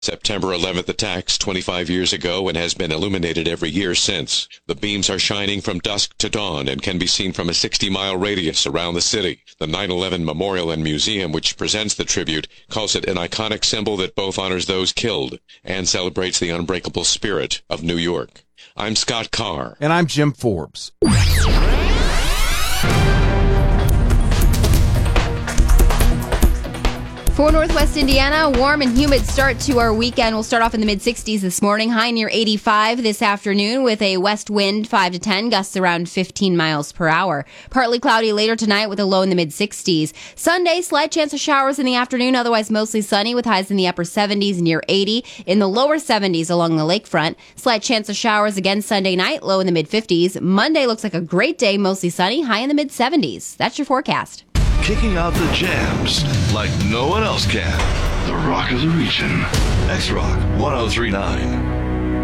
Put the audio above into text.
September 11th attacks 25 years ago and has been illuminated every year since. The beams are shining from dusk to dawn and can be seen from a 60-mile radius around the city. The 9/11 Memorial and Museum, which presents the tribute, calls it an iconic symbol that both honors those killed and celebrates the unbreakable spirit of New York. I'm Scott Carr. And I'm Jim Forbes. For Northwest Indiana, warm and humid start to our weekend. We'll start off in the mid-60s this morning, high near 85 this afternoon with a west wind 5 to 10, gusts around 15 miles per hour. Partly cloudy later tonight with a low in the mid-60s. Sunday, slight chance of showers in the afternoon, otherwise mostly sunny with highs in the upper 70s near 80. In the lower 70s along the lakefront. Slight chance of showers again Sunday night, low in the mid-50s. Monday looks like a great day, mostly sunny, high in the mid-70s. That's your forecast. Kicking out the jams like no one else can. The Rock of the Region. X-Rock 1039.